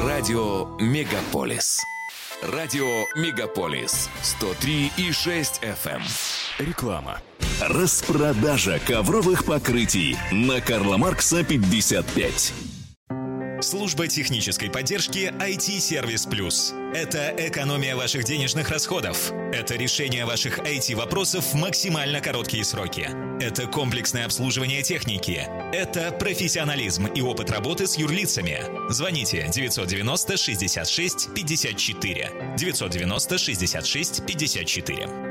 Радио Мегаполис. Радио Мегаполис 103,6 FM. Реклама. Распродажа ковровых покрытий на Карла Маркса 55. Служба технической поддержки IT-сервис Плюс. Это экономия ваших денежных расходов. Это решение ваших IT-вопросов в максимально короткие сроки. Это комплексное обслуживание техники. Это профессионализм и опыт работы с юрлицами. Звоните 990 66 54. 990 66 54.